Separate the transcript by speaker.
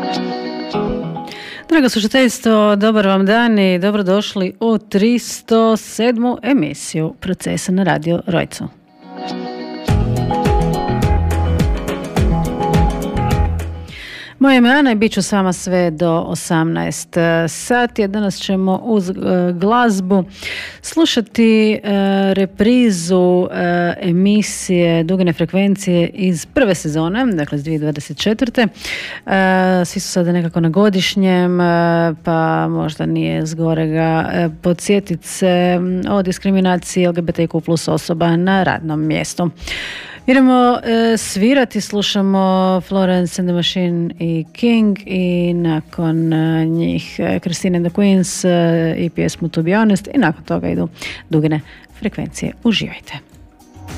Speaker 1: Drago slušateljstvo, dobar vam dan i dobrodošli u 307. emisiju Procesa na Radio Rojcu. Moje ime Ana i bit ću s vama sve do 18 sati. Danas ćemo uz glazbu slušati reprizu emisije Dugine frekvencije iz prve sezone, dakle iz 2024. Svi su sada nekako na godišnjem, pa možda nije zgorega podsjetiti se o diskriminaciji LGBTQ plus osoba na radnom mjestu. Idemo svirati, slušamo Florence and the Machine i King i nakon njih Christine and the Queens i pjesmu To Be Honest i nakon toga idu Dugine frekvencije. Uživajte.